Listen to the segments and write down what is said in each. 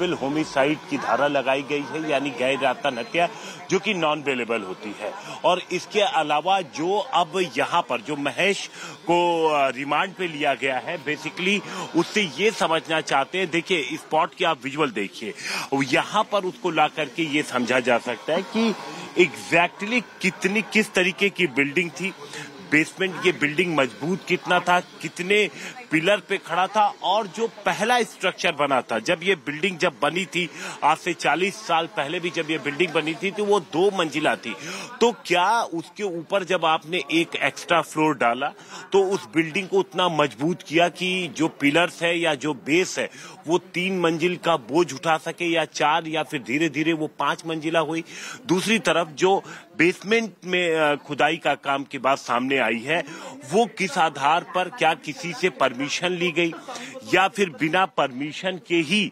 Preventable homicide की धारा लगाई गई है, यानी गैर आतन हत्या, जो कि नॉन बेलेबल होती है। और इसके अलावा जो अब यहाँ पर जो महेश को रिमांड पे लिया गया है, बेसिकली उससे ये समझना चाहते हैं, देखिए स्पॉट की आप विजुअल देखिए, यहाँ पर उसको ला करके ये समझा जा सकता है कि एग्जैक्टली किस तरीके की बिल्डिंग थी, बेसमेंट ये बिल्डिंग मजबूत कितना था, कितने पिलर पे खड़ा था, और जो पहला स्ट्रक्चर बना था जब ये बिल्डिंग बनी थी आज से 40 साल पहले भी जब ये बिल्डिंग बनी थी तो वो 2 मंजिला थी। तो क्या उसके ऊपर जब आपने एक एक्स्ट्रा फ्लोर डाला तो उस बिल्डिंग को उतना मजबूत किया कि जो पिलर्स है या जो बेस है वो 3 मंजिल का बोझ उठा सके, या 4, या फिर धीरे धीरे वो 5 मंजिला हुई। दूसरी तरफ जो बेसमेंट में खुदाई का काम की बात सामने आई है, वो किस आधार पर, क्या किसी से परमिशन ली गई या फिर बिना परमिशन के ही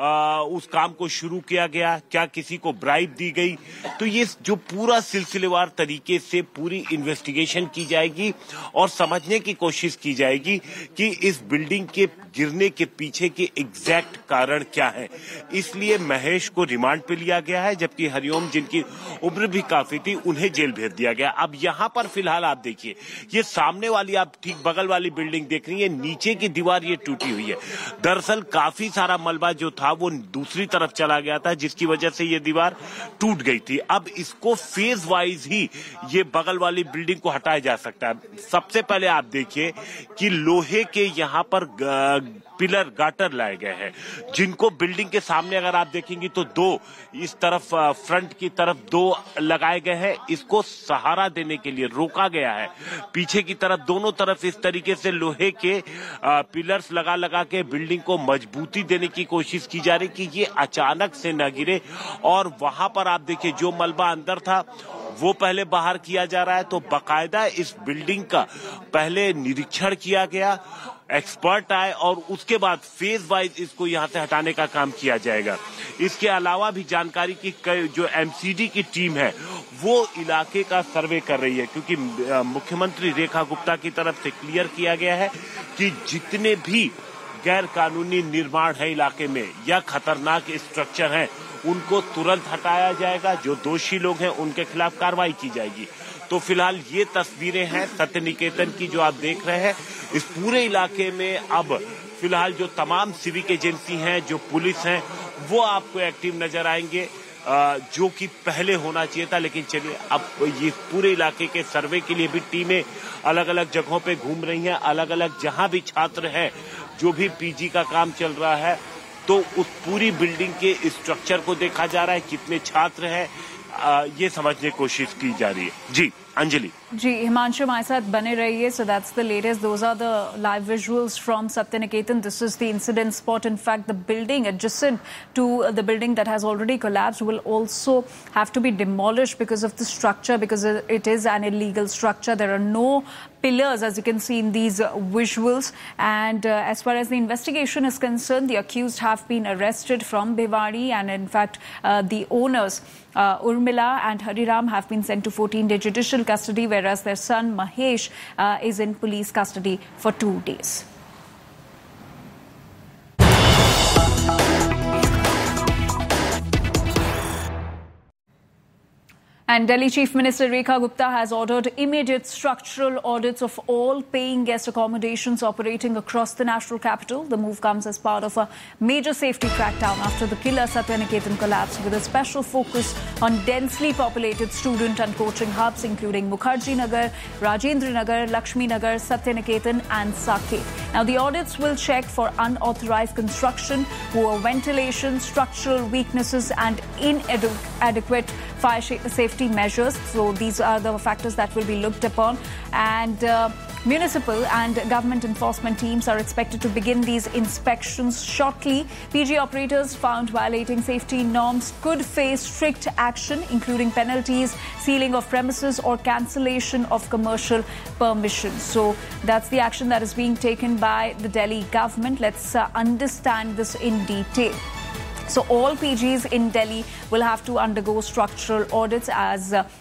उस काम को शुरू किया गया, क्या किसी को ब्राइब दी गई? तो ये जो पूरा सिलसिलेवार तरीके से पूरी इन्वेस्टिगेशन की जाएगी और समझने की कोशिश की जाएगी कि इस बिल्डिंग के गिरने के पीछे के एग्जैक्ट कारण क्या है। इसलिए महेश को रिमांड पे लिया गया है, जबकि हरिओम, जिनकी उम्र भी काफी थी, उन्हें जेल भेज दिया गया। अब यहाँ पर फिलहाल आप देखिए, ये सामने वाली, आप ठीक बगल वाली बिल्डिंग देख रही है, नीचे की दीवार ये टूटी हुई है। दरअसल काफी सारा मलबा जो था वो दूसरी तरफ चला गया था, जिसकी वजह से ये दीवार टूट गई थी। अब इसको फेज वाइज ही ये बगल वाली बिल्डिंग को हटाया जा सकता है। सबसे पहले आप देखिए कि लोहे के यहाँ पर पिलर गाटर लाए गए हैं, जिनको बिल्डिंग के सामने अगर आप देखेंगे तो 2 इस तरफ फ्रंट की तरफ 2 लगाए गए हैं। इसको सहारा देने के लिए रोका गया है। पीछे की तरफ दोनों तरफ इस तरीके से लोहे के पिलर्स लगा के बिल्डिंग को मजबूती देने की कोशिश की जा रही कि ये अचानक से न गिरे। और वहां पर आप देखिए जो मलबा अंदर था वो पहले बाहर किया जा रहा है। तो बाकायदा इस बिल्डिंग का पहले निरीक्षण किया गया, एक्सपर्ट आए और उसके बाद फेज वाइज इसको यहां से हटाने का काम किया जाएगा। इसके अलावा भी जानकारी की जो एमसीडी की टीम है वो इलाके का सर्वे कर रही है, क्योंकि मुख्यमंत्री रेखा गुप्ता की तरफ से क्लियर किया गया है कि जितने भी गैर कानूनी निर्माण है इलाके में या खतरनाक स्ट्रक्चर हैं उनको तुरंत हटाया जाएगा। जो दोषी लोग हैं उनके खिलाफ कार्रवाई की जाएगी। तो फिलहाल ये तस्वीरें हैं सत्य निकेतन की जो आप देख रहे हैं। इस पूरे इलाके में अब फिलहाल जो तमाम सिविक एजेंसी हैं, जो पुलिस हैं, वो आपको एक्टिव नजर आएंगे, जो कि पहले होना चाहिए था। लेकिन चलिए, अब ये पूरे इलाके के सर्वे के लिए भी टीमें अलग अलग जगहों पे घूम रही हैं। अलग अलग जहां भी छात्र हैं, जो भी पीजी का काम चल रहा है, तो उस पूरी बिल्डिंग के स्ट्रक्चर को देखा जा रहा है, कितने छात्र हैं, ये समझने की कोशिश की जा रही है। जी अंजलि। जी हिमांशु, हमारे साथ बने रहिए। So that's the latest. Those are the live visuals from Satyaniketan. This is the incident spot. In fact, the building adjacent to the building that has already collapsed will also have to be demolished because of the structure, because it is an illegal structure. There are no pillars, as you can see in these visuals. And as far as the investigation is concerned, the accused have been arrested from Bhiwadi, and in fact, the owners, Urmila and Hariram, have been sent to 14-day judicial custody, whereas their son Mahesh is in police custody for 2 days. And Delhi Chief Minister Rekha Gupta has ordered immediate structural audits of all paying guest accommodations operating across the national capital. The move comes as part of a major safety crackdown after the killer Satyaniketan collapse, with a special focus on densely populated student and coaching hubs including Mukherjee Nagar, Rajendra Nagar, Lakshmi Nagar, Satyaniketan and Saket. Now the audits will check for unauthorized construction, poor ventilation, structural weaknesses and inadequate fire safety measures. So these are the factors that will be looked upon, and municipal and government enforcement teams are expected to begin these inspections shortly. PG operators found violating safety norms could face strict action, including penalties, sealing of premises or cancellation of commercial permissions. So that's the action that is being taken by the Delhi government. Let's understand this in detail. So all PGs in Delhi will have to undergo structural audits, as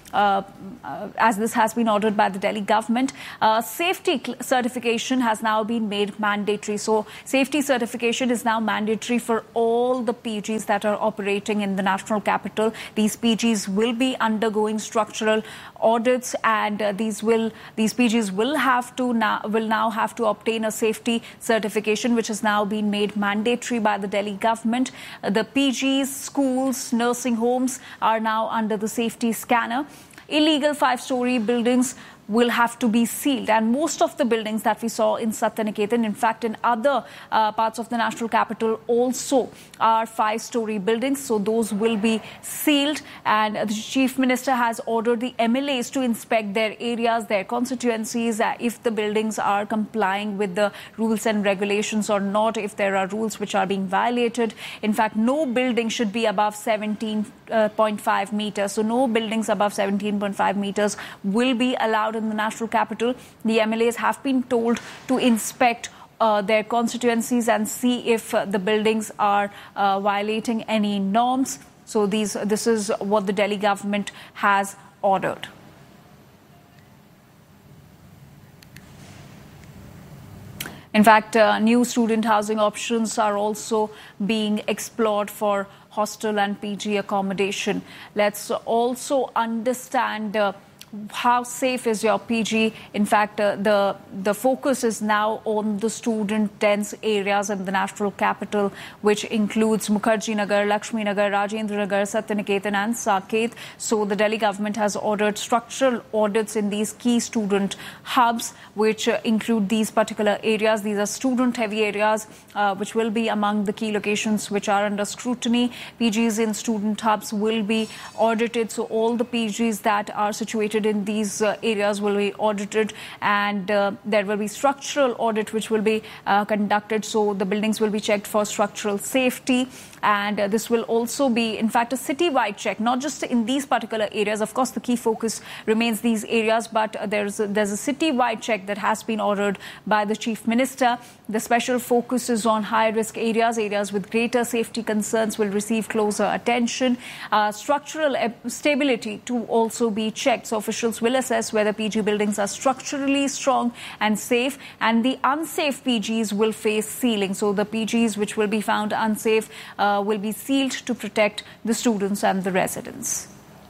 as this has been ordered by the Delhi government. Safety certification has now been made mandatory. So safety certification is now mandatory for all the PGs that are operating in the national capital. These PGs will be undergoing structural audits, and these PGs will now have to obtain a safety certification, which has now been made mandatory by the Delhi government. The PGs, schools, nursing homes are now under the safety scanner. Illegal 5-story buildings will have to be sealed, and most of the buildings that we saw in Satyaniketan, in fact in other parts of the national capital also, are 5-story buildings, so those will be sealed. And the Chief Minister has ordered the MLAs to inspect their areas, their constituencies, if the buildings are complying with the rules and regulations or not, if there are rules which are being violated. In fact, no building should be above 17.5 meters, so no buildings above 17.5 meters will be allowed in the national capital. The MLAs have been told to inspect their constituencies and see if the buildings are violating any norms. So this is what the Delhi government has ordered. In fact, new student housing options are also being explored for hostel and PG accommodation. Let's also understand how safe is your PG. In fact, the focus is now on the student dense areas in the national capital, which includes Mukherjee Nagar, Lakshmi Nagar, Rajendra Nagar, Satyaniketan and Saket. So the Delhi government has ordered structural audits in these key student hubs, which include these particular areas. These are student heavy areas, which will be among the key locations which are under scrutiny. PGs in student hubs will be audited. So all the PGs that are situated in these areas will be audited, and there will be structural audit which will be conducted. So the buildings will be checked for structural safety, and this will also be in fact a city-wide check, not just in these particular areas. Of course, the key focus remains these areas, but there's a city-wide check that has been ordered by the Chief Minister. The special focus is on high-risk areas with greater safety concerns will receive closer attention. Structural stability to also be checked. So officials will assess whether PG buildings are structurally strong and safe, and the unsafe PGs will face sealing. So the PGs which will be found unsafe will be sealed to protect the students and the residents.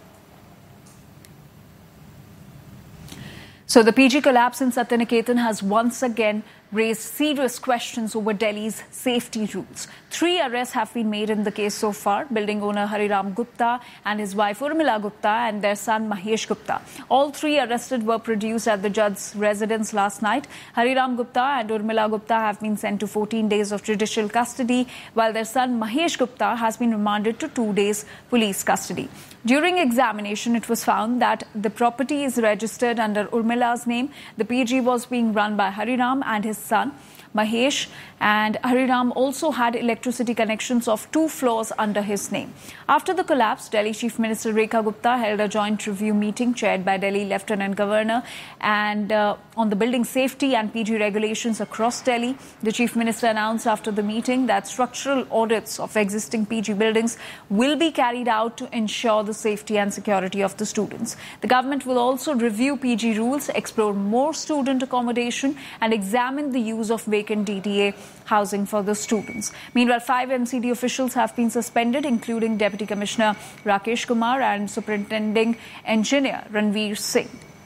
So the PG collapse in Satyaniketan has once again raised serious questions over Delhi's safety rules. 3 arrests have been made in the case so far: building owner Hariram Gupta and his wife Urmila Gupta and their son Mahesh Gupta. All 3 arrested were produced at the judge's residence last night. Hariram Gupta and Urmila Gupta have been sent to 14 days of judicial custody, while their son Mahesh Gupta has been remanded to 2 days police custody. During examination, it was found that the property is registered under Urmila's name. The PG was being run by Hariram and his son Mahesh, and Hariram also had electricity connections of 2 floors under his name. After the collapse, Delhi Chief Minister Rekha Gupta held a joint review meeting chaired by Delhi Lieutenant Governor and on the building safety and PG regulations across Delhi. The Chief Minister announced after the meeting that structural audits of existing PG buildings will be carried out to ensure the safety and security of the students. The government will also review PG rules, explore more student accommodation and examine the use of vacant DDA housing for the students. Meanwhile, 5 MCD officials have been suspended, including Deputy Commissioner Rakesh Kumar and Superintending Engineer Ranveer Singh.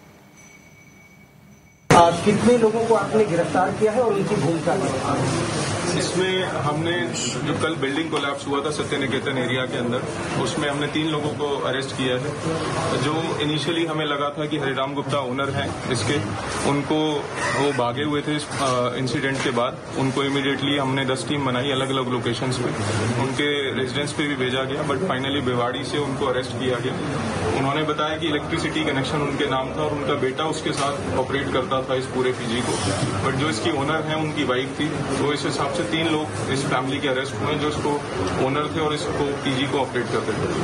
कितने लोगों को आपने गिरफ्तार किया है और उनकी भूमिका क्या है? इसमें हमने जो कल बिल्डिंग कोलैप्स हुआ था सत्यनिकेतन एरिया के अंदर, उसमें हमने 3 लोगों को अरेस्ट किया है। जो इनिशियली हमें लगा था कि हरिराम गुप्ता ओनर हैं इसके, उनको वो भागे हुए थे इंसिडेंट के बाद। उनको इमीडिएटली हमने 10 टीम बनाई अलग अलग लोकेशंस पे, उनके रेजिडेंस पे भी भेजा गया, बट फाइनली भिवाड़ी से उनको अरेस्ट किया गया। उन्होंने बताया कि इलेक्ट्रिसिटी कनेक्शन उनके नाम था और उनका बेटा उसके साथ ऑपरेट करता था इस पूरे पीजी को, बट जो इसकी ओनर है उनकी वाइफ थी। तो इस हिसाब से 3 लोग इस फैमिली के अरेस्ट हुए जो इसको ओनर थे और इसको पीजी को ऑपरेट करते थे। बिल्डिंग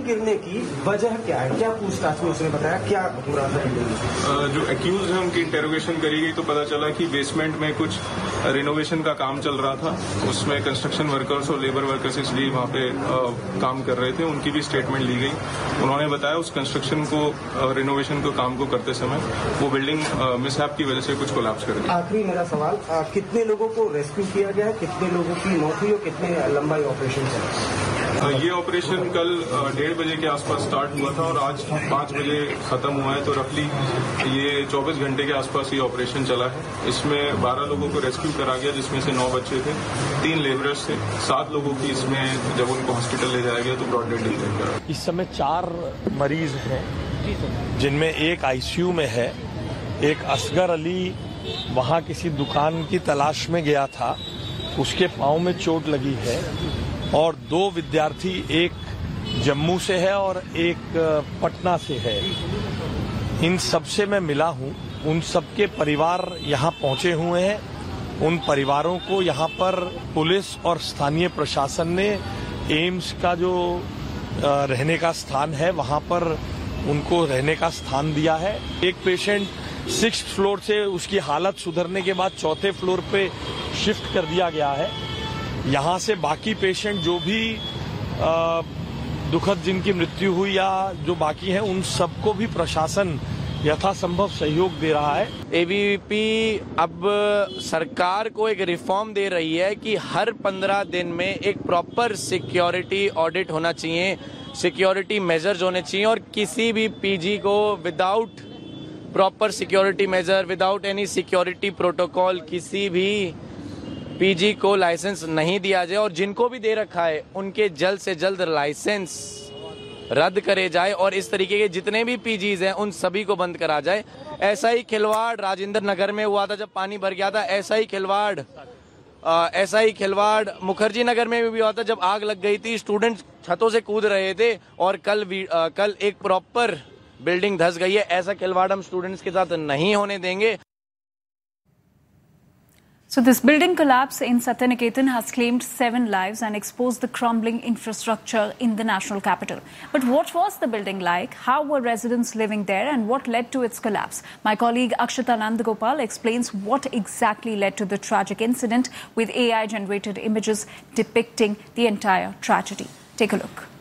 गिरने की वजह क्या है, क्या पूछताछ में उसने बताया, क्या हो रहा था बिल्डिंग में? जो एक्यूज है उनकी इंटेरोगेशन करी गई तो पता चला कि बेसमेंट में कुछ रिनोवेशन का काम चल रहा था, उसमें कंस्ट्रक्शन वर्कर्स और लेबर वर्कर्स इसलिए वहाँ पे काम कर रहे थे, उनकी भी स्टेटमेंट ली गई। उन्होंने बताया उस कंस्ट्रक्शन को रिनोवेशन को काम को करते समय वो बिल्डिंग मिसहैप की वजह से कुछ कोलैप्स कर गई। आखिरी मेरा सवाल, कितने लोगों को रेस्क्यू किया गया है, कितने लोगों की मौत हुई और कितने लंबाई ऑपरेशन चला? ये ऑपरेशन कल 1:30 बजे के आसपास स्टार्ट हुआ था और आज 5 बजे खत्म हुआ है, तो रफली ये 24 घंटे के आसपास ये ऑपरेशन चला है। इसमें 12 लोगों को रेस्क्यू करा गया, जिसमें से 9 बच्चे थे, 3 लेबरर्स थे, 7 लोगों की इसमें जब उनको हॉस्पिटल ले जाया गया तो ब्रॉड डेड डिक्लेयर करा। इस समय 4 मरीज हैं, जिनमें एक आईसीयू में है। एक असगर अली वहां किसी दुकान की तलाश में गया था, उसके पांव में चोट लगी है, और 2 विद्यार्थी, एक जम्मू से है और एक पटना से है। इन सब से मैं मिला हूं, उन सबके परिवार यहां पहुंचे हुए हैं। उन परिवारों को यहां पर पुलिस और स्थानीय प्रशासन ने एम्स का जो रहने का स्थान है वहां पर उनको रहने का स्थान दिया है। एक पेशेंट 6th फ्लोर से उसकी हालत सुधरने के बाद 4थे फ्लोर पे शिफ्ट कर दिया गया है। यहाँ से बाकी पेशेंट जो भी दुखद जिनकी मृत्यु हुई या जो बाकी हैं, उन सबको भी प्रशासन यथासंभव सहयोग दे रहा है। एबीवीपी अब सरकार को एक रिफॉर्म दे रही है कि हर 15 दिन में एक प्रॉपर सिक्योरिटी ऑडिट होना चाहिए, सिक्योरिटी मेजर्स होने चाहिए, और किसी भी पीजी को without proper security measure, without any security protocol किसी भी पीजी को लाइसेंस नहीं दिया जाए, और जिनको भी दे रखा है उनके जल्द से जल्द लाइसेंस रद्द करे जाए, और इस तरीके के जितने भी पीजीज हैं उन सभी को बंद करा जाए। ऐसा ही खिलवाड़ राजेंद्र नगर में हुआ था जब पानी भर गया था, ऐसा ही खिलवाड़ मुखर्जी नगर में भी हुआ था जब आग लग गई थी, स्टूडेंट्स छतों से कूद रहे थे, और कल एक प्रॉपर बिल्डिंग धंस गई है। ऐसा खिलवाड़ हम स्टूडेंट्स के साथ नहीं होने देंगे। So this building collapse in Satyaniketan has claimed 7 lives and exposed the crumbling infrastructure in the national capital. But what was the building like? How were residents living there and what led to its collapse? My colleague Akshita Nandagopal explains what exactly led to the tragic incident with AI-generated images depicting the entire tragedy. Take a look.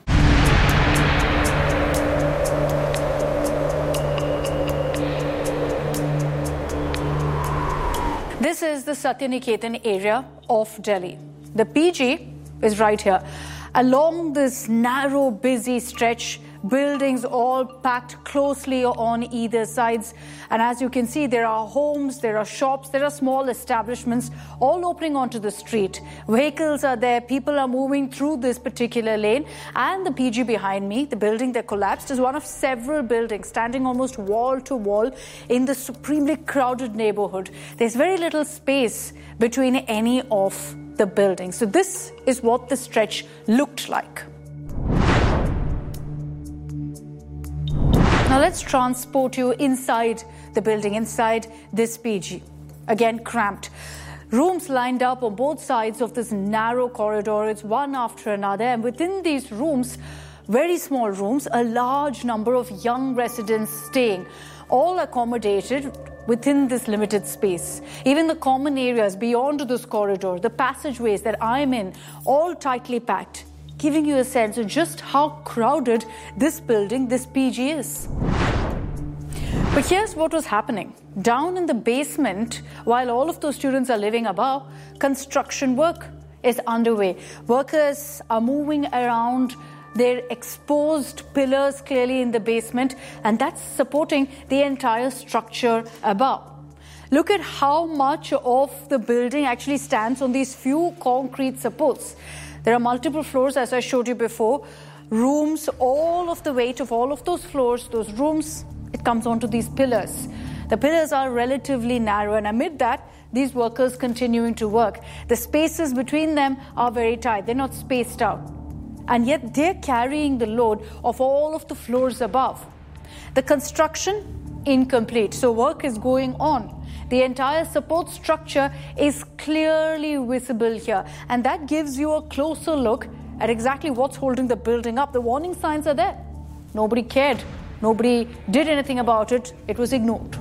This is the Satyaniketan area of Delhi. The PG is right here. Along this narrow, busy stretch, buildings all packed closely on either sides. And as you can see, there are homes, there are shops, there are small establishments all opening onto the street. Vehicles are there, people are moving through this particular lane. And the PG behind me, the building that collapsed, is one of several buildings standing almost wall to wall in the supremely crowded neighborhood. There's very little space between any of the buildings. So this is what the stretch looked like. Now let's transport you inside the building, inside this PG. Again, cramped. Rooms lined up on both sides of this narrow corridor. It's one after another. And within these rooms, very small rooms, a large number of young residents staying, all accommodated within this limited space. Even the common areas beyond this corridor, the passageways that I'm in, all tightly packed, giving you a sense of just how crowded this building, this PG is. But here's what was happening. Down in the basement, while all of those students are living above, construction work is underway. Workers are moving around their exposed pillars clearly in the basement, and that's supporting the entire structure above. Look at how much of the building actually stands on these few concrete supports. There are multiple floors, as I showed you before. Rooms, all of the weight of all of those floors, those rooms, it comes onto these pillars. The pillars are relatively narrow, and amid that, these workers continuing to work. The spaces between them are very tight. They're not spaced out. And yet they're carrying the load of all of the floors above. The construction, incomplete. So work is going on. The entire support structure is clearly visible here. And that gives you a closer look at exactly what's holding the building up. The warning signs are there. Nobody cared. Nobody did anything about it. It was ignored.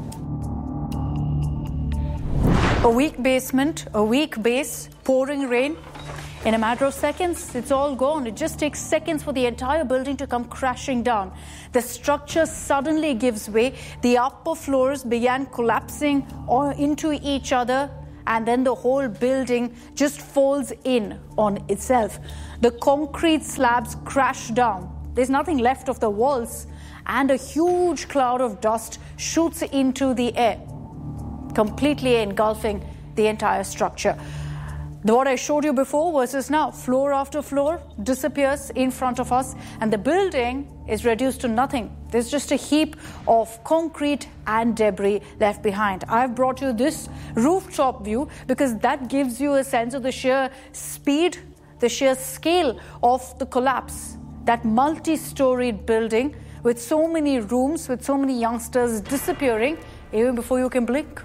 A weak basement, a weak base, pouring rain. In a matter of seconds, it's all gone. It just takes seconds for the entire building to come crashing down. The structure suddenly gives way. The upper floors began collapsing into each other, and then the whole building just falls in on itself. The concrete slabs crash down. There's nothing left of the walls, and a huge cloud of dust shoots into the air, completely engulfing the entire structure. What I showed you before versus now, floor after floor disappears in front of us, and the building is reduced to nothing. There's just a heap of concrete and debris left behind. I've brought you this rooftop view because that gives you a sense of the sheer speed, the sheer scale of the collapse. That multi-storied building with so many rooms, with so many youngsters disappearing even before you can blink.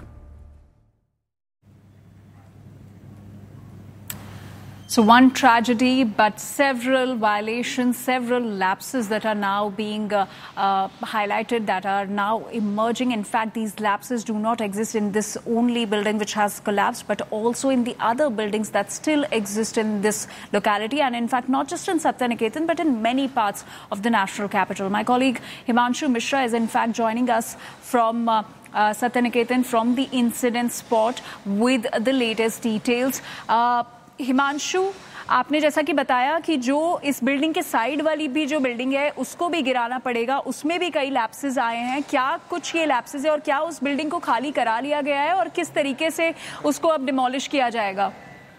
So one tragedy, but several violations, several lapses that are now being highlighted, that are now emerging. In fact, these lapses do not exist in this only building which has collapsed, but also in the other buildings that still exist in this locality. And in fact, not just in Satyaniketan, but in many parts of the national capital. My colleague Himanshu Mishra is in fact joining us from Satyaniketan, from the incident spot with the latest details. Himanshu, आपने जैसा कि बताया कि जो इस building के side वाली भी जो बिल्डिंग है उसको भी गिराना पड़ेगा, उसमें भी कई लैप्सेस आए हैं. क्या कुछ ये लैप्सेस है और क्या उस बिल्डिंग को खाली करा लिया गया है और किस तरीके से उसको अब डिमोलिश किया जाएगा?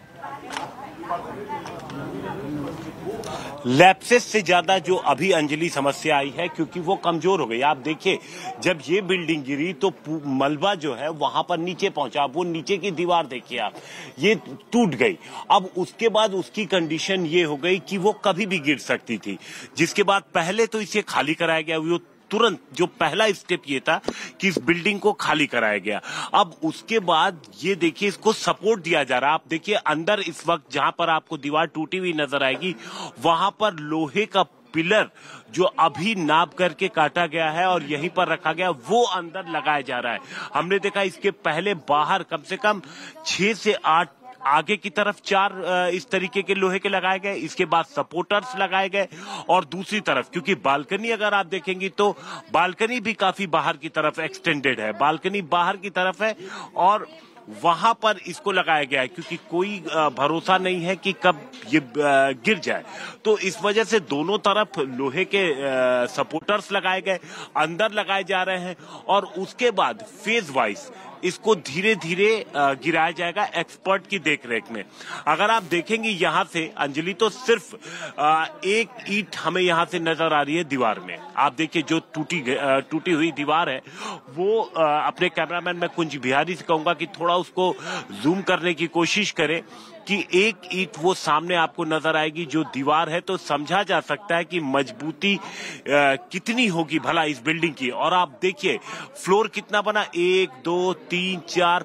लैप्सेस से ज्यादा जो अभी अंजलि समस्या आई है क्योंकि वो कमजोर हो गई. आप देखिए, जब ये बिल्डिंग गिरी तो मलबा जो है वहां पर नीचे पहुंचा. वो नीचे की दीवार देखिए आप, ये टूट गई. अब उसके बाद उसकी कंडीशन ये हो गई कि वो कभी भी गिर सकती थी, जिसके बाद पहले तो इसे खाली कराया गया. वो तुरंत जो पहला स्टेप ये था कि इस बिल्डिंग को खाली कराया गया. अब उसके बाद ये देखिए, इसको सपोर्ट दिया जा रहा है. आप देखिए अंदर इस वक्त जहां पर आपको दीवार टूटी हुई नजर आएगी, वहां पर लोहे का पिलर जो अभी नाप करके काटा गया है और यहीं पर रखा गया, वो अंदर लगाया जा रहा है. हमने देखा इसके पहले बाहर कम से कम 6 से 8 आगे की तरफ 4 इस तरीके के लोहे के लगाए गए. इसके बाद सपोर्टर्स लगाए गए और दूसरी तरफ, क्योंकि बालकनी अगर आप देखेंगी तो बालकनी भी काफी बाहर की तरफ एक्सटेंडेड है. बालकनी बाहर की तरफ है और वहां पर इसको लगाया गया है क्योंकि कोई भरोसा नहीं है कि कब ये गिर जाए. तो इस वजह से दोनों तरफ लोहे के सपोर्टर्स लगाए गए, अंदर लगाए जा रहे हैं और उसके बाद फेज वाइज इसको धीरे धीरे गिराया जाएगा एक्सपर्ट की देखरेख में. अगर आप देखेंगे यहां से अंजलि, तो सिर्फ एक ईंट हमें यहां से नजर आ रही है दीवार में. आप देखिए जो टूटी हुई दीवार है, वो अपने कैमरामैन मैं कुंज बिहारी से कहूंगा कि थोड़ा उसको जूम करने की कोशिश करें कि एक ईंट वो सामने आपको नजर आएगी जो दीवार है, तो समझा जा सकता है कि मजबूती कितनी होगी भला इस बिल्डिंग की. और आप देखिए फ्लोर कितना बना, 1 2 3 4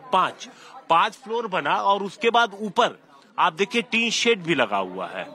5 फ्लोर बना और उसके बाद ऊपर आप देखिए टीन शेड भी लगा हुआ है.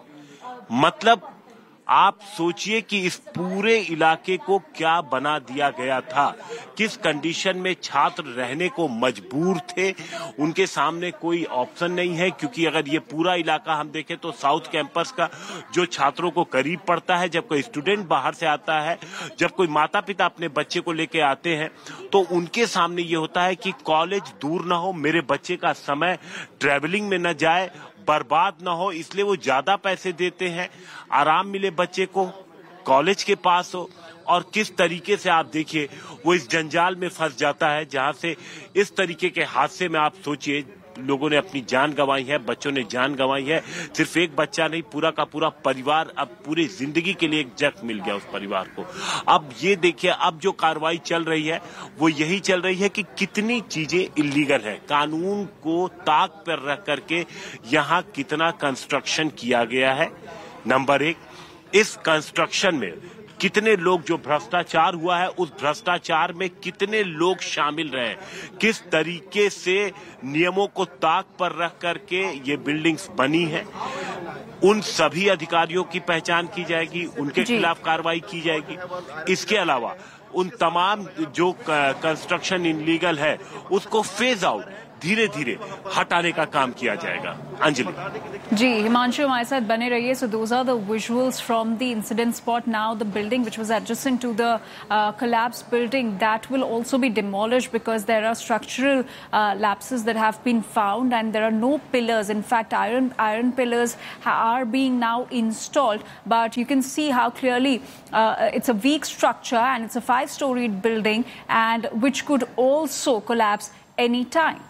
मतलब आप सोचिए कि इस पूरे इलाके को क्या बना दिया गया था, किस कंडीशन में छात्र रहने को मजबूर थे. उनके सामने कोई ऑप्शन नहीं है क्योंकि अगर ये पूरा इलाका हम देखें तो साउथ कैंपस का जो छात्रों को करीब पड़ता है, जब कोई स्टूडेंट बाहर से आता है, जब कोई माता पिता अपने बच्चे को लेके आते हैं, तो उनके सामने ये होता है कि कॉलेज दूर ना हो, मेरे बच्चे का समय ट्रेवलिंग में न जाए, बर्बाद ना हो, इसलिए वो ज्यादा पैसे देते हैं, आराम मिले बच्चे को, कॉलेज के पास हो. और किस तरीके से आप देखिए वो इस जंजाल में फंस जाता है जहां से इस तरीके के हादसे में आप सोचिए लोगों ने अपनी जान गंवाई है, बच्चों ने जान गंवाई है. सिर्फ एक बच्चा नहीं, पूरा का पूरा परिवार अब पूरी जिंदगी के लिए एक जख्म मिल गया उस परिवार को. अब ये देखिए, अब जो कार्रवाई चल रही है वो यही चल रही है कि कितनी चीजें इलीगल है, कानून को ताक पर रख करके यहाँ कितना कंस्ट्रक्शन किया गया है. नंबर 1, इस कंस्ट्रक्शन में कितने लोग, जो भ्रष्टाचार हुआ है उस भ्रष्टाचार में कितने लोग शामिल रहे, किस तरीके से नियमों को ताक पर रख करके ये बिल्डिंग्स बनी है, उन सभी अधिकारियों की पहचान की जाएगी, उनके खिलाफ कार्रवाई की जाएगी। इसके अलावा उन तमाम जो कंस्ट्रक्शन इनलीगल है उसको फेज आउट धीरे धीरे हटाने का काम किया जाएगा। अंजलि जी, हिमांशु हमारे साथ बने रहिए। So those are the visuals from the incident spot. Now the building which was adjacent to the collapsed building, that will also be demolished because there are structural lapses that have been found and there are no pillars. In fact, iron pillars are being now installed, but you can see how clearly it's a weak structure and it's a 5-storied building and which could also collapse any time.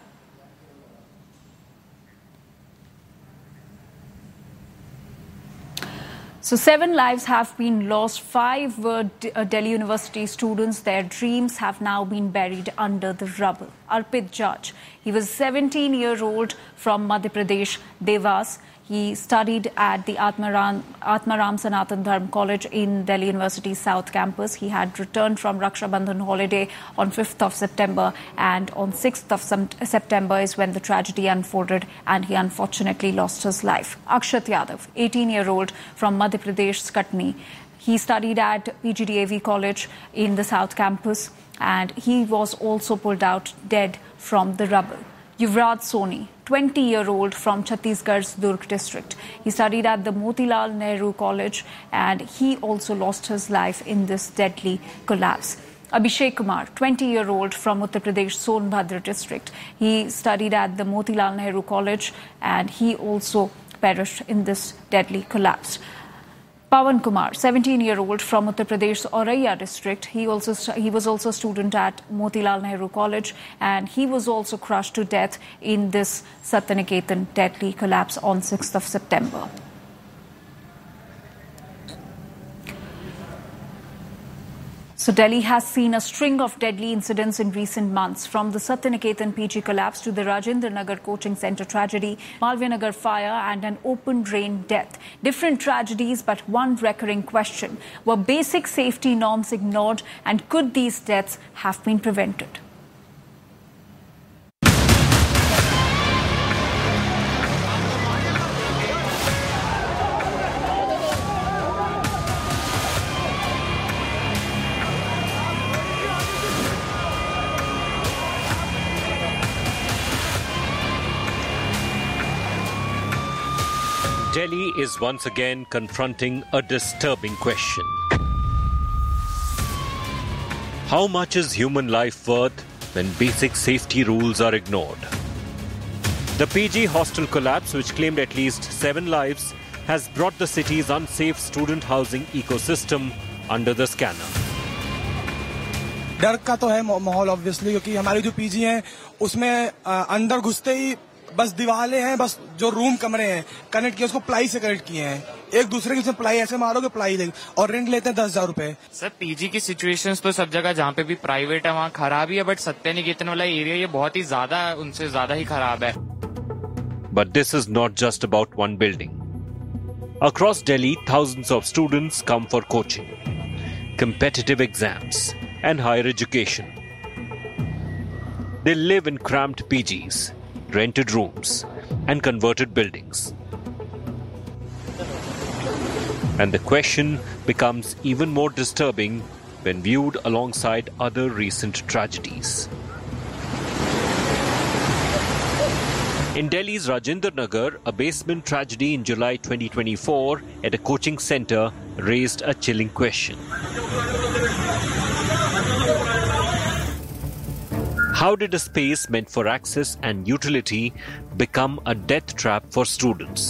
So 7 lives have been lost. 5 Delhi University students, their dreams have now been buried under the rubble. Arpit Judge, he was 17-year-old from Madhya Pradesh, Devas. He studied at the Atmaram Sanatan Dharm College in Delhi University South Campus. He had returned from Raksha Bandhan holiday on 5th of September, and on 6th of September is when the tragedy unfolded and he unfortunately lost his life. Akshat Yadav, 18-year-old from Madhya Pradesh, Skatni. He studied at PGDAV College in the South Campus and he was also pulled out dead from the rubble. Yuvraj Soni, 20-year-old from Chhattisgarh's Durg district. He studied at the Motilal Nehru College and he also lost his life in this deadly collapse. Abhishek Kumar, 20-year-old from Uttar Pradesh Sonbhadra district. He studied at the Motilal Nehru College and he also perished in this deadly collapse. Pawan Kumar, 17-year-old from Uttar Pradesh Auraiya district. He was also a student at Motilal Nehru College and he was also crushed to death in this Satyaniketan deadly collapse on 6th of September. So Delhi has seen a string of deadly incidents in recent months, from the Satyaniketan PG collapse to the Rajendra Nagar coaching centre tragedy, Malviya Nagar fire and an open drain death. Different tragedies, but one recurring question: were basic safety norms ignored, and could these deaths have been prevented? Delhi is once again confronting a disturbing question. How much is human life worth when basic safety rules are ignored? The PG hostel collapse, which claimed at least 7 lives, has brought the city's unsafe student housing ecosystem under the scanner. डर का तो है माहौल obviously, क्योंकि हमारी जो PG है उसमें अंदर घुसते ही बस दीवारें हैं, बस जो रूम कमरे हैं कनेक्ट किए, उसको प्लाई से कनेक्ट किए हैं। एक दूसरे की प्लाई ऐसे मारोगे प्लाई लेंगे और रेंट लेते हैं 10,000 रुपए। सर पीजी की सिचुएशंस तो सब जगह जहाँ पे भी प्राइवेट है वहाँ खराब ही है, बट सत्यनिकेतन वाला एरिया ये बहुत ही ज्यादा उनसे ज्यादा ही खराब है। But this is not just about one building. Across Delhi, thousands of students come for coaching, competitive exams and higher education. They live in cramped PGs, rented rooms and converted buildings. And the question becomes even more disturbing when viewed alongside other recent tragedies. In Delhi's Rajendra Nagar, a basement tragedy in July 2024 at a coaching center raised a chilling question. How did a space meant for access and utility become a death trap for students?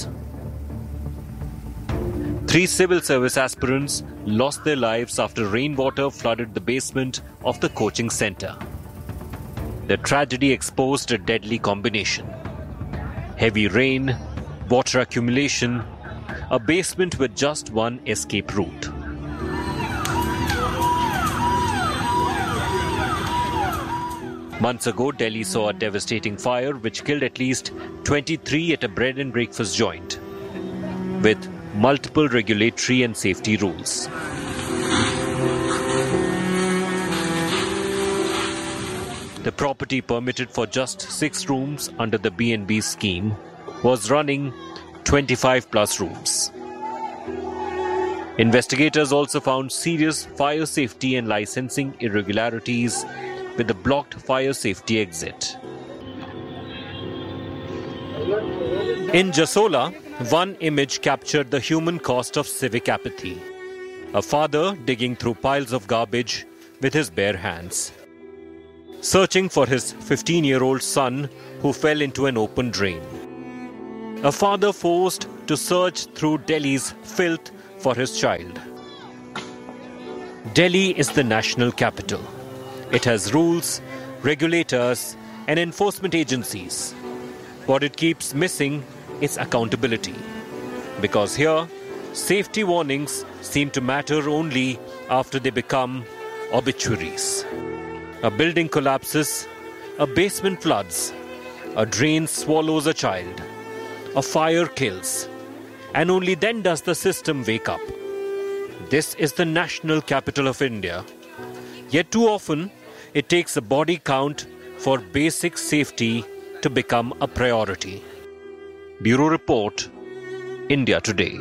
3 civil service aspirants lost their lives after rainwater flooded the basement of the coaching center. The tragedy exposed a deadly combination: heavy rain, water accumulation, a basement with just one escape route. Months ago, Delhi saw a devastating fire which killed at least 23 at a bread and breakfast joint, with multiple regulatory and safety rules. The property, permitted for just 6 rooms under the B&B scheme, was running 25 plus rooms. Investigators also found serious fire safety and licensing irregularities with the blocked fire safety exit. In Jasola, one image captured the human cost of civic apathy. A father digging through piles of garbage with his bare hands, searching for his 15-year-old son who fell into an open drain. A father forced to search through Delhi's filth for his child. Delhi is the national capital. It has rules, regulators, and enforcement agencies. What it keeps missing is accountability. Because here, safety warnings seem to matter only after they become obituaries. A building collapses, a basement floods, a drain swallows a child, a fire kills, and only then does the system wake up. This is the national capital of India. Yet too often, it takes a body count for basic safety to become a priority. Bureau Report, India Today.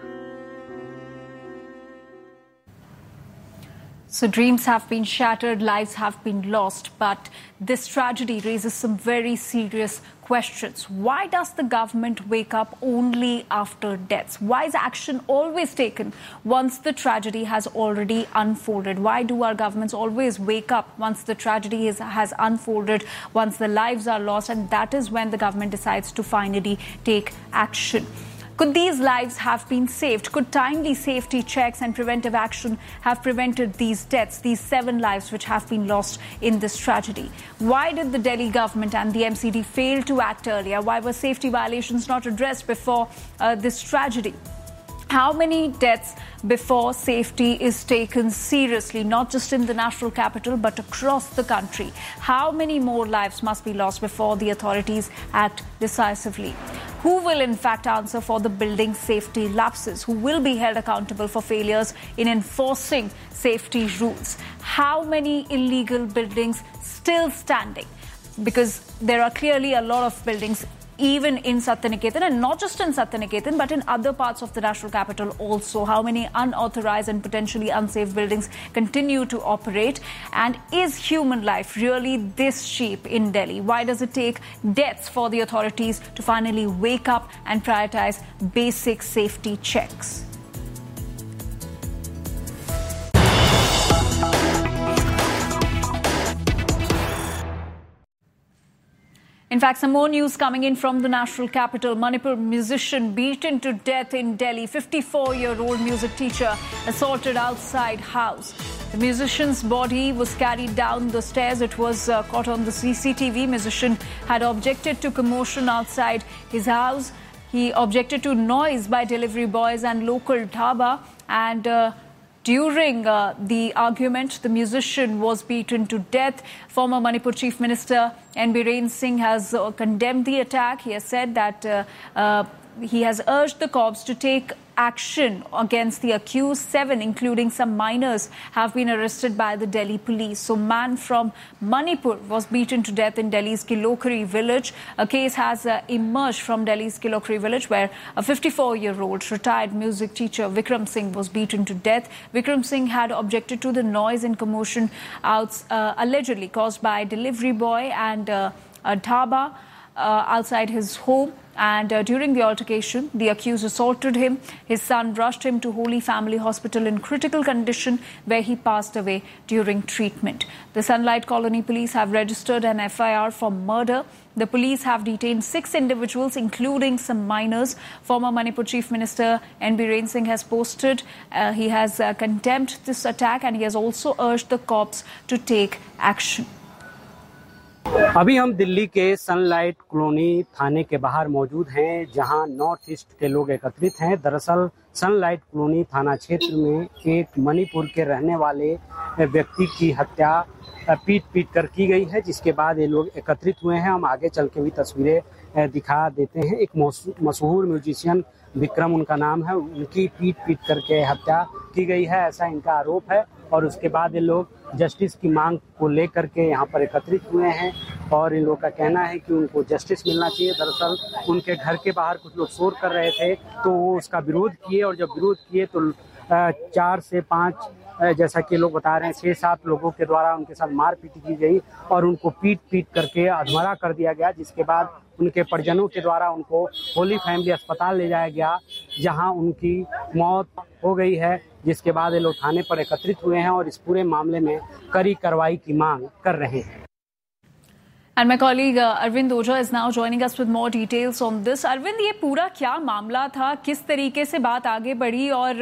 So dreams have been shattered, lives have been lost, but this tragedy raises some very serious questions. Why does the government wake up only after deaths? Why is action always taken once the tragedy has already unfolded? Why do our governments always wake up once the tragedy has unfolded, once the lives are lost, and that is when the government decides to finally take action? Could these lives have been saved? Could timely safety checks and preventive action have prevented these deaths, these 7 lives which have been lost in this tragedy? Why did the Delhi government and the MCD fail to act earlier? Why were safety violations not addressed before this tragedy? How many deaths before safety is taken seriously, not just in the national capital, but across the country? How many more lives must be lost before the authorities act decisively? Who will in fact answer for the building safety lapses? Who will be held accountable for failures in enforcing safety rules? How many illegal buildings still standing? Because there are clearly a lot of buildings even in Satyaniketan, and not just in Satyaniketan, but in other parts of the national capital also. How many unauthorized and potentially unsafe buildings continue to operate? And is human life really this cheap in Delhi? Why does it take deaths for the authorities to finally wake up and prioritize basic safety checks? In fact, some more news coming in from the national capital. Manipur musician beaten to death in Delhi. 54-year-old music teacher assaulted outside house. The musician's body was carried down the stairs. It was caught on the CCTV. Musician had objected to commotion outside his house. He objected to noise by delivery boys and local dhaba. And during the argument, the musician was beaten to death. Former Manipur Chief Minister N. Biren Singh has condemned the attack. He has said that he has urged the cops to take action against the accused. 7, including some minors, have been arrested by the Delhi police. So, man from Manipur was beaten to death in Delhi's Kilokri village. A case has emerged from Delhi's Kilokri village, where a 54-year-old retired music teacher Vikram Singh was beaten to death. Vikram Singh had objected to the noise and commotion allegedly caused by a delivery boy and a dhaba outside his home. And during the altercation, the accused assaulted him. His son rushed him to Holy Family Hospital in critical condition, where he passed away during treatment. The Sunlight Colony police have registered an FIR for murder. The police have detained 6 individuals, including some minors. Former Manipur Chief Minister N. Biren Singh has posted. He has condemned this attack, and he has also urged the cops to take action. अभी हम दिल्ली के sunlight colony थाने के बाहर मौजूद हैं, जहां north east के लोग एकत्रित हैं। दरअसल सनलाइट कॉलोनी थाना क्षेत्र में एक मणिपुर के रहने वाले व्यक्ति की हत्या पीट कर की गई है, जिसके बाद ये लोग एकत्रित हुए हैं। हम आगे चल के भी तस्वीरें दिखा देते हैं। एक मशहूर म्यूजिशियन विक्रम उनका नाम है, उनकी पीट करके हत्या की गई है, ऐसा इनका आरोप है। और उसके बाद ये लोग जस्टिस की मांग को लेकर के यहाँ पर एकत्रित हुए हैं और इन लोगों का कहना है कि उनको जस्टिस मिलना चाहिए। दरअसल उनके घर के बाहर कुछ लोग शोर कर रहे थे तो वो उसका विरोध किए और जब विरोध किए तो 4 से 5 जैसा कि लोग बता रहे हैं 6-7 लोगों के द्वारा उनके साथ मारपीट की गई और उनको पीट करके अधमरा कर दिया गया, जिसके बाद उनके परिजनों के द्वारा उनको होली फैमिली अस्पताल ले जाया गया जहां उनकी मौत हो गई है, जिसके बाद ये लोग थाने पर एकत्रित हुए हैं और इस पूरे मामले में कड़ी कार्रवाई की मांग कर रहे हैं। And my colleague Arvind Oja is now joining us with more details on this. Arvind, ये पूरा क्या मामला था, किस तरीके से बात आगे बढ़ी और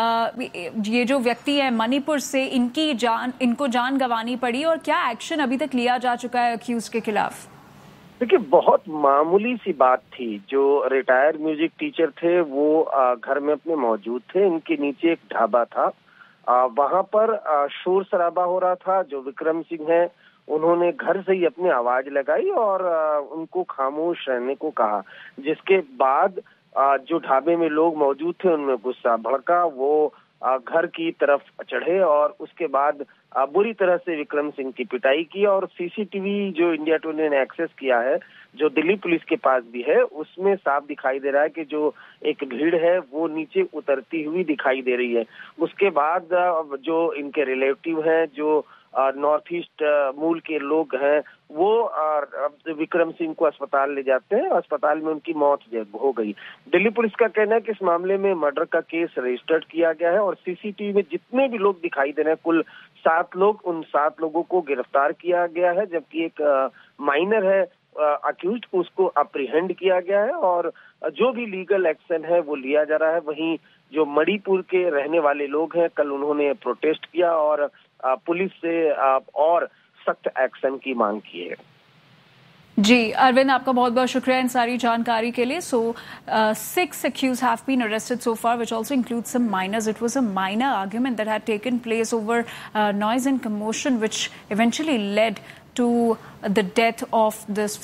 ये जो व्यक्ति है मणिपुर से इनको जान गंवानी पड़ी और क्या एक्शन अभी तक लिया जा चुका है अक्यूज के खिलाफ? देखिए, बहुत मामूली सी बात थी। जो रिटायर्ड म्यूजिक टीचर थे वो घर में अपने मौजूद थे। इनके नीचे एक ढाबा था, वहां पर शोर शराबा हो रहा था। जो विक्रम सिंह है उन्होंने घर से ही अपनी आवाज लगाई और उनको खामोश रहने को कहा, जिसके बाद जो ढाबे में लोग मौजूद थे उनमें गुस्सा भड़का। वो घर की तरफ चढ़े और उसके बाद बुरी तरह से विक्रम सिंह की पिटाई की। और सीसीटीवी जो इंडिया टुडे ने एक्सेस किया है, जो दिल्ली पुलिस के पास भी है, उसमें साफ दिखाई दे रहा है कि जो एक भीड़ है वो नीचे उतरती हुई दिखाई दे रही है। उसके बाद जो इनके रिलेटिव हैं, जो नॉर्थ ईस्ट मूल के लोग हैं, वो विक्रम सिंह को अस्पताल ले जाते हैं। अस्पताल में उनकी मौत हो गई। दिल्ली पुलिस का कहना है कि इस मामले में मर्डर का केस रजिस्टर्ड किया गया है और सीसीटीवी में जितने भी लोग दिखाई दे रहे हैं, कुल 7 लोग, उन 7 लोगों को गिरफ्तार किया गया है, जबकि एक माइनर है अक्यूज्ड, उसको अप्रीहेंड किया गया है और जो भी लीगल एक्शन है वो लिया जा रहा है। वहीं जो मणिपुर के रहने वाले लोग हैं, कल उन्होंने प्रोटेस्ट किया और पुलिस से और सख्त एक्शन की मांग की है। जी अरविंद, आपका बहुत बहुत शुक्रिया इन सारी जानकारी के लिए। सो 6 accused have been arrested so far, which also includes some minors. It was a minor argument that had taken place over noise and commotion, which eventually led to the death of this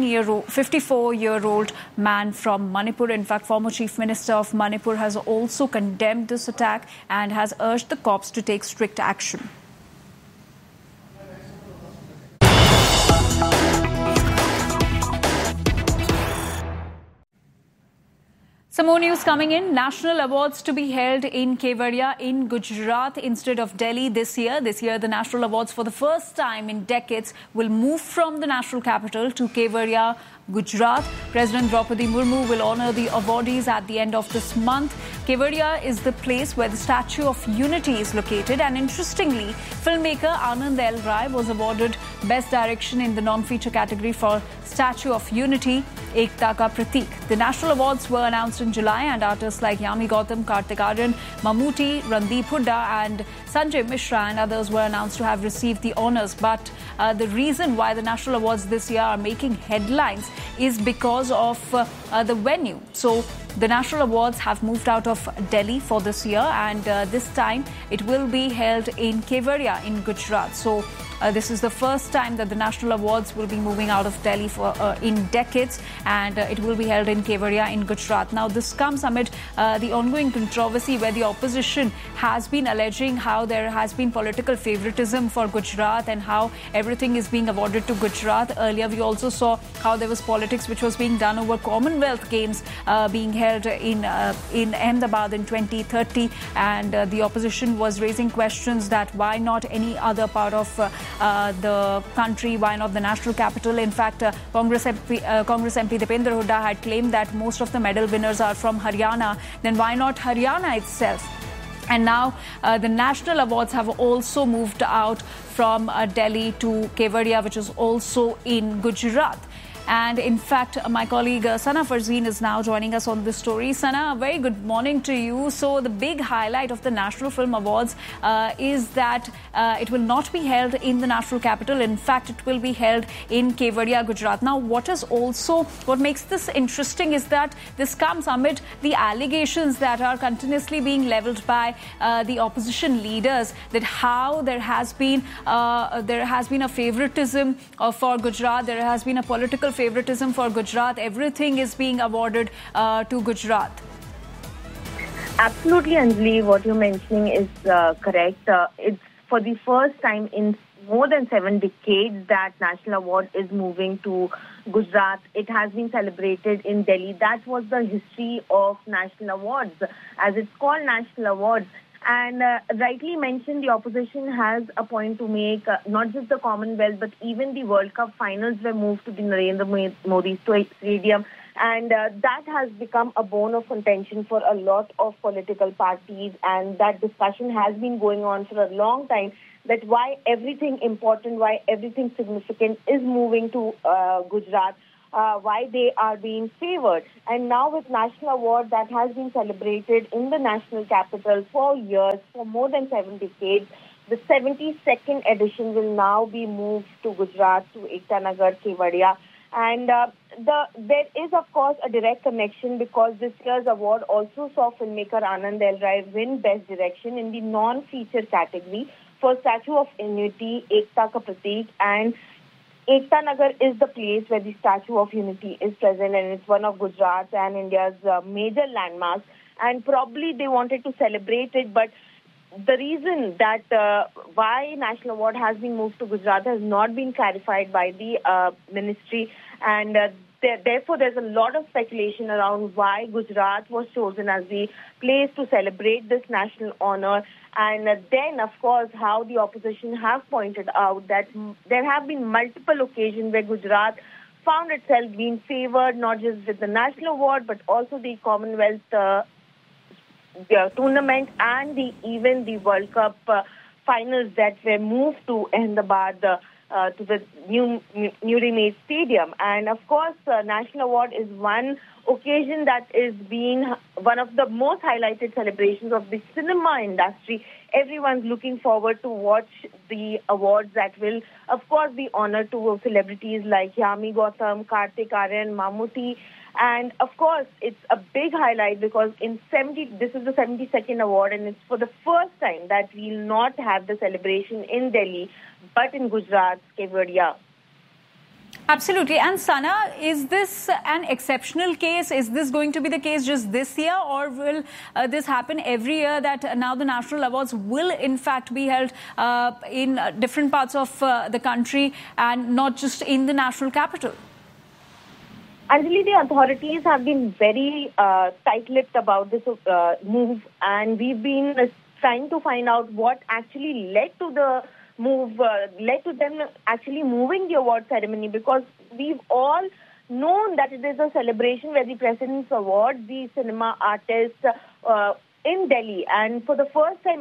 54-year-old man from Manipur. In fact, former Chief Minister of Manipur has also condemned this attack and has urged the cops to take strict action. Some more news coming in. National awards to be held in Kevadia in Gujarat instead of Delhi this year. This year, the national awards for the first time in decades will move from the national capital to Kevadia, Gujarat. President Draupadi Murmu will honour the awardees at the end of this month. Kevadia is the place where the Statue of Unity is located, and interestingly, filmmaker Anand L. Rai was awarded Best Direction in the non-feature category for Statue of Unity, Ekta Ka Pratik. The national awards were announced in July, and artists like Yami Gautam, Kartik Aaryan, Mammootty, Randeep Hooda and Sanjay Mishra and others were announced to have received the honours. But the reason why the national awards this year are making headlines is because of the venue. So the national awards have moved out of Delhi for this year, and this time it will be held in Kevadia in Gujarat. So this is the first time that the national awards will be moving out of Delhi for in decades, and it will be held in Kevadia in Gujarat. Now this comes amid the ongoing controversy where the opposition has been alleging how there has been political favoritism for Gujarat and how everything is being awarded to Gujarat. Earlier we also saw how there was politics which was being done over Commonwealth Games being held in Ahmedabad in 2030, and the opposition was raising questions that why not any other part of the country, why not the national capital? In fact, Congress MP Dipendra Hooda had claimed that most of the medal winners are from Haryana. Then why not Haryana itself? And now the national awards have also moved out from Delhi to Kevadia, which is also in Gujarat. And in fact, my colleague Sana Farzeen is now joining us on this story. Sana, a very good morning to you. So the big highlight of the National Film Awards is that it will not be held in the national capital. In fact, it will be held in Kevadia, Gujarat. Now, what makes this interesting is that this comes amid the allegations that are continuously being levelled by the opposition leaders that how there has been a favoritism for Gujarat, there has been a political favoritism for Gujarat. Everything is being awarded to Gujarat. Absolutely, Anjali. What you're mentioning is correct. It's for the first time in more than 7 decades that National Award is moving to Gujarat. It has been celebrated in Delhi. That was the history of National Awards, as it's called National Awards. And rightly mentioned, the opposition has a point to make. Not just the Commonwealth, but even the World Cup finals were moved to the Narendra Modi Stadium. And that has become a bone of contention for a lot of political parties. And that discussion has been going on for a long time, that why everything important, why everything significant is moving to Gujarat, why they are being favored. And now with National Award that has been celebrated in the national capital for years, for more than 7 decades, the 72nd edition will now be moved to Gujarat, to Ekta Nagar, Kevadia. And there is, of course, a direct connection because this year's award also saw filmmaker Anand L. Rai win Best Direction in the non-feature category for Statue of Unity, Ekta Ka Pratik, and Ekta Nagar is the place where the Statue of Unity is present, and it's one of Gujarat and India's major landmarks. And probably they wanted to celebrate it, but the reason that why National Award has been moved to Gujarat has not been clarified by the ministry, and therefore there's a lot of speculation around why Gujarat was chosen as the place to celebrate this national honor. And then, of course, how the opposition have pointed out that there have been multiple occasions where Gujarat found itself being favored, not just with the National Award, but also the Commonwealth tournament and even the World Cup finals that were moved to Ahmedabad, to the newly made stadium. And of course, National Award is one occasion that is being one of the most highlighted celebrations of the cinema industry. Everyone's looking forward to watch the awards that will, of course, be honored to celebrities like Yami Gautam, Kartik Aaryan, Mammootty. And of course, it's a big highlight because this is the 72nd award, and it's for the first time that we'll not have the celebration in Delhi, but in Gujarat's Kevadia. Absolutely. And Sana, is this an exceptional case? Is this going to be the case just this year, or will this happen every year, that now the national awards will in fact be held in different parts of the country and not just in the national capital? Actually, the authorities have been very tight-lipped about this move, and we've been trying to find out what actually led to the move, led to them actually moving the award ceremony, because we've all known that it is a celebration where the President's Award, the cinema artists in Delhi, and for the first time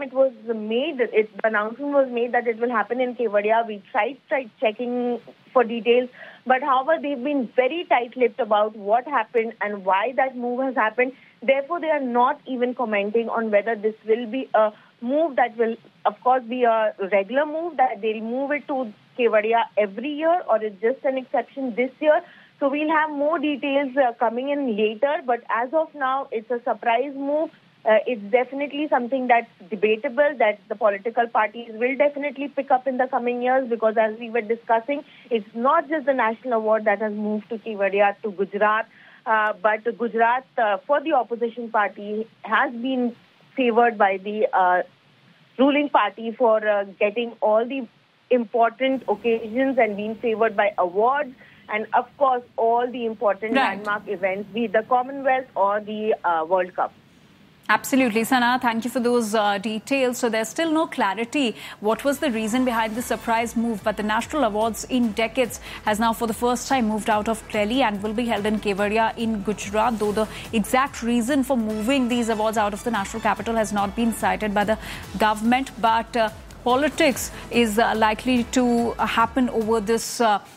the announcement was made that it will happen in Kevadia. We tried checking for details, but however, they've been very tight-lipped about what happened and why that move has happened. Therefore, they are not even commenting on whether this will be a move that will, of course, be a regular move, that they'll move it to Kevadia every year, or it's just an exception this year. So we'll have more details coming in later, but as of now, it's a surprise move. It's definitely something that's debatable, that the political parties will definitely pick up in the coming years, because as we were discussing, it's not just the National Award that has moved to Kevadia, to Gujarat, but Gujarat for the opposition party has been favored by the ruling party for getting all the important occasions and being favored by awards, and of course all the important landmark events, be it the Commonwealth or the World Cup. Absolutely. Sana, thank you for those details. So there's still no clarity what was the reason behind the surprise move, but the National Awards in decades has now for the first time moved out of Delhi and will be held in Kevadia in Gujarat, though the exact reason for moving these awards out of the national capital has not been cited by the government. But politics is likely to happen over this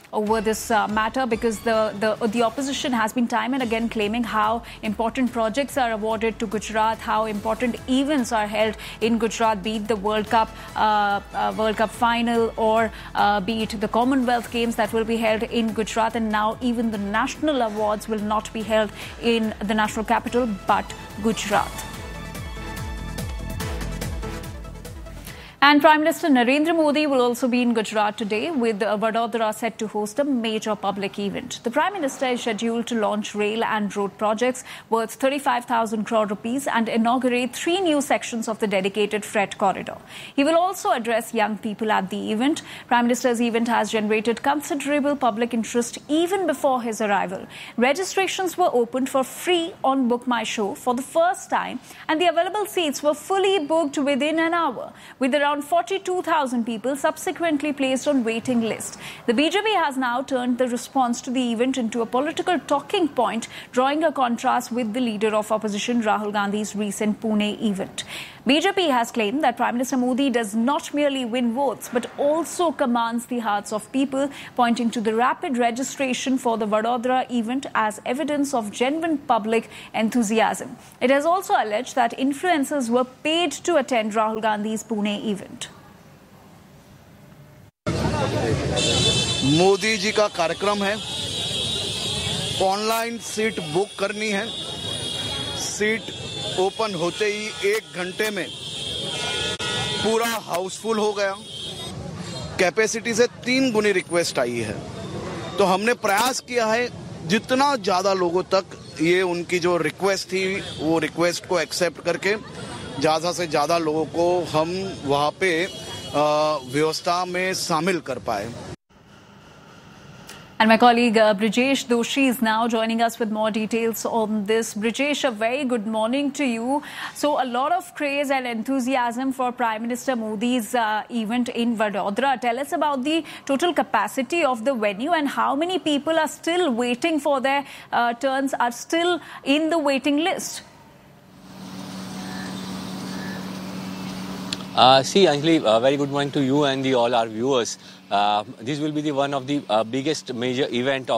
matter, because the opposition has been time and again claiming how important projects are awarded to Gujarat, how important events are held in Gujarat, be it the World Cup final, or be it the Commonwealth Games that will be held in Gujarat. And now even the national awards will not be held in the national capital but Gujarat. And Prime Minister Narendra Modi will also be in Gujarat today, with Vadodara set to host a major public event. The Prime Minister is scheduled to launch rail and road projects worth 35,000 crore rupees and inaugurate 3 new sections of the dedicated freight corridor. He will also address young people at the event. Prime Minister's event has generated considerable public interest even before his arrival. Registrations were opened for free on Book My Show for the first time, and the available seats were fully booked within an hour, with around 42,000 people subsequently placed on waiting list. The BJP has now turned the response to the event into a political talking point, drawing a contrast with the leader of opposition Rahul Gandhi's recent Pune event. BJP has claimed that Prime Minister Modi does not merely win votes but also commands the hearts of people, pointing to the rapid registration for the Vadodara event as evidence of genuine public enthusiasm. It has also alleged that influencers were paid to attend Rahul Gandhi's Pune event. Modi ji का कार्यक्रम है, online seat book करनी है, seat open होते ही 1 घंटे में पूरा हाउसफुल हो गया, कैपेसिटी से 3 गुनी रिक्वेस्ट आई है। तो हमने प्रयास किया है जितना ज़्यादा लोगों तक ये उनकी जो रिक्वेस्ट थी वो रिक्वेस्ट को एक्सेप्ट करके ज़्यादा से ज़्यादा लोगों को हम वहाँ पे व्यवस्था में शामिल कर पाए। And my colleague Brijesh Doshi is now joining us with more details on this. Brijesh, a very good morning to you. So a lot of praise and enthusiasm for Prime Minister Modi's event in Vadodara. Tell us about the total capacity of the venue and how many people are still waiting for their turns, are still in the waiting list. Anjali, very good morning to you and all our viewers. This will be the one of the biggest major event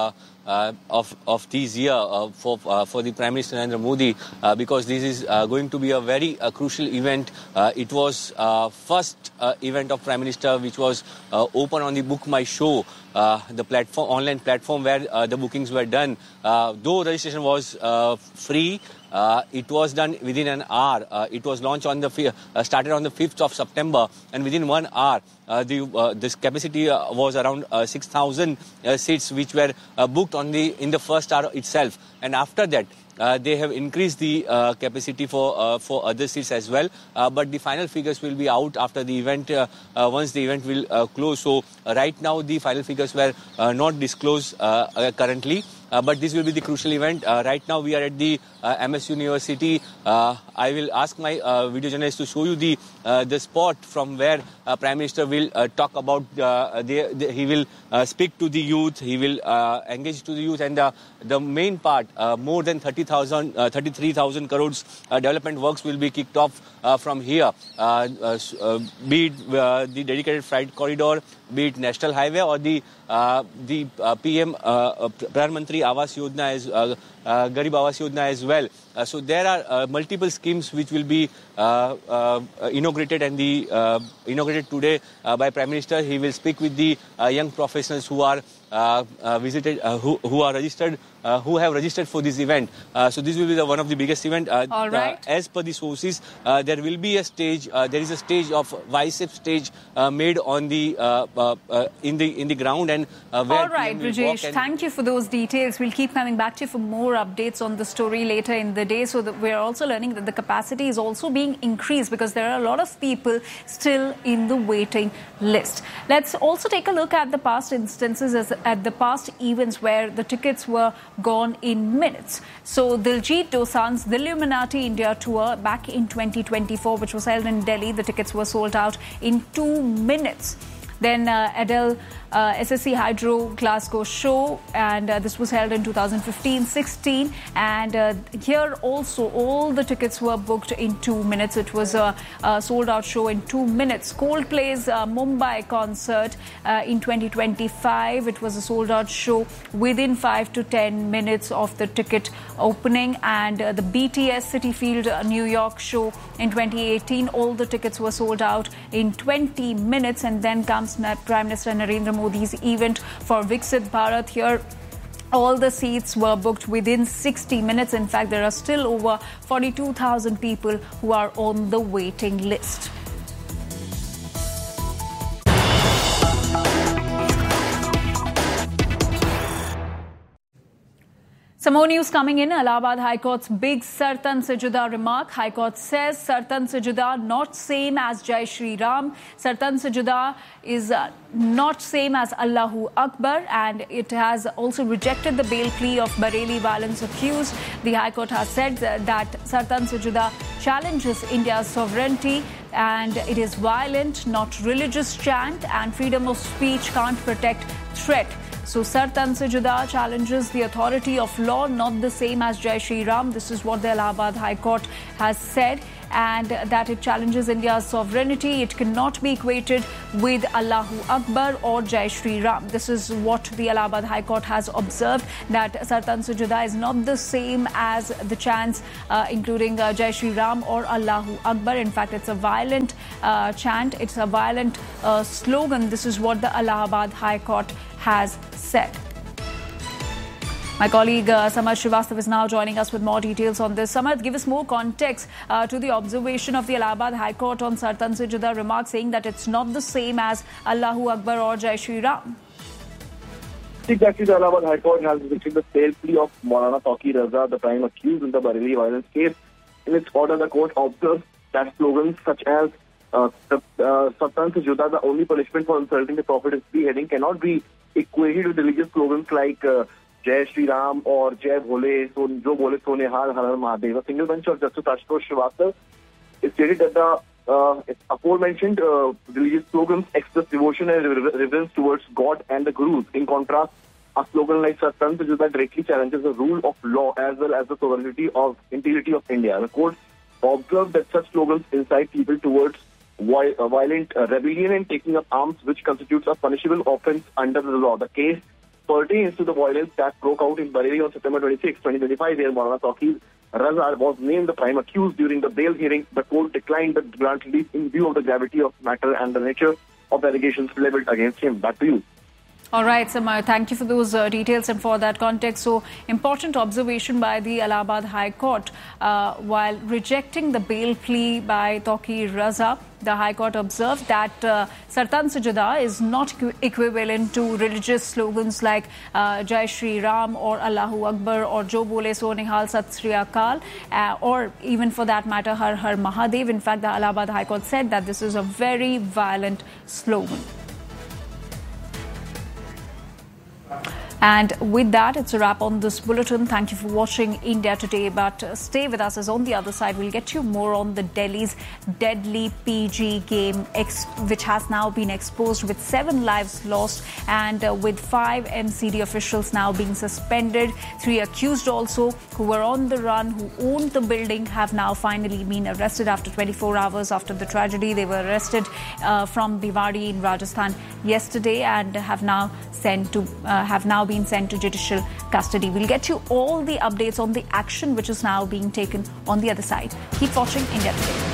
of this year for the Prime Minister Narendra Modi, because this is going to be a very crucial event. It was first event of Prime Minister which was open on the Book My Show, the platform, online platform where the bookings were done. Though registration was free, it was done within an hour. It was launched on started on the 5th of September, and within 1 hour, this capacity was around 6,000 seats, which were booked in the first hour itself. And after that, they have increased the capacity for other seats as well. But the final figures will be out after the event, once the event will close. So right now, the final figures were not disclosed currently. But this will be the crucial event. Right now, we are at the MS University. I will ask my video journalist to show you the spot from where Prime Minister will talk about. He will speak to the youth. He will engage to the youth, and the main part, more than 33,000 crores development works will be kicked off from here. Be it the dedicated freight corridor, be it National Highway, or the PM Pradhan Mantri Awas Yojana Garib Awas Yojana as well. So there are multiple schemes which will be inaugurated inaugurated today by Prime Minister. He will speak with the young professionals who are who are registered, who have registered for this event. So this will be one of the biggest event. All right. As per the sources, there will be a stage. There is a stage of biceps stage made on the in the ground, and where all right, Brijesh, thank you for those details. We'll keep coming back to you for more updates on the story later in the day. So that we're also learning that the capacity is also being increased because there are a lot of people still in the waiting list. Let's also take a look at the past instances, at the past events where the tickets were gone in minutes. So Diljit Dosanjh's The Illuminati India tour back in 2024, which was held in Delhi, the tickets were sold out in 2 minutes. Then Adele SSC Hydro Glasgow show, and this was held in 2015-16, and here also all the tickets were booked in 2 minutes. It was a sold out show in 2 minutes. Coldplay's Mumbai concert in 2025, it was a sold out show within 5 to 10 minutes of the ticket opening. And the BTS City Field New York show in 2018, all the tickets were sold out in 20 minutes. And then comes Prime Minister Narendra Modi's event for Viksit Bharat. Here all the seats were booked within 60 minutes. In fact, there are still over 42,000 people who are on the waiting list. Some more news coming in. Allahabad High Court's big Sartan se juda remark. High Court says Sartan se juda not same as Jai Shri Ram. Sartan se juda is not same as Allahu Akbar, and it has also rejected the bail plea of Bareilly violence accused. The High Court has said that Sartan se juda challenges India's sovereignty and it is violent, not religious chant, and freedom of speech can't protect threat. So Sartan se juda challenges the authority of law, not the same as Jai Shri Ram. This is what the Allahabad High Court has said, and that it challenges India's sovereignty. It cannot be equated with Allahu Akbar or Jai Shri Ram. This is what the Allahabad High Court has observed, that Sartan se juda is not the same as the chants including Jai Shri Ram or Allahu Akbar. In fact, it's a violent chant. It's a violent slogan. This is what the Allahabad High Court has said. My colleague Samad Srivastava is now joining us with more details on this. Samad, give us more context to the observation of the Allahabad High Court on Sartan se juda remark, saying that it's not the same as Allahu Akbar or Jai Shri Ram. Exactly, the Allahabad High Court has rejected the bail plea of Maulana Taqi Raza, the prime accused in the Bareilly violence case. In its order, the court observed that slogans such as Sartan se juda, the only punishment for insulting the Prophet is beheading, cannot be equated with religious slogans like Jai Shri Ram or Jai Bhole, Jo Bole Sone Har Har Mahadev. A single bench of Justice Ashutosh Srivastava stated that the aforementioned religious slogans express devotion and reverence towards God and the Gurus. In contrast, a slogan like Sartan se juda directly challenges the rule of law as well as the sovereignty of integrity of India. The court observed that such slogans incite people towards violent rebellion and taking up arms, which constitutes a punishable offence under the law. The case pertains to the violence that broke out in Bareilly on September 26, 2025, where Maulana Taqi Raza was named the prime accused. During the bail hearing, the court declined the grant release in view of the gravity of matter and the nature of the allegations leveled against him. Back to you. All right, Samar, thank you for those details and for that context. So, important observation by the Allahabad High Court. While rejecting the bail plea by Taqi Raza, the High Court observed that Sartan se juda is not equivalent to religious slogans like Jai Shri Ram or Allahu Akbar or Jo Bole So Nihal Sat Sri Akal, or even for that matter Har Har Mahadev. In fact, the Allahabad High Court said that this is a very violent slogan. And with that, it's a wrap on this bulletin. Thank you for watching India Today. But stay with us, as on the other side, we'll get you more on the Delhi's deadly PG game, which has now been exposed with 7 lives lost and with 5 MCD officials now being suspended. 3 accused also who were on the run, who owned the building, have now finally been arrested after 24 hours after the tragedy. They were arrested from Bhiwadi in Rajasthan yesterday and have now been sent to judicial custody. We'll get you all the updates on the action which is now being taken on the other side. Keep watching India Today.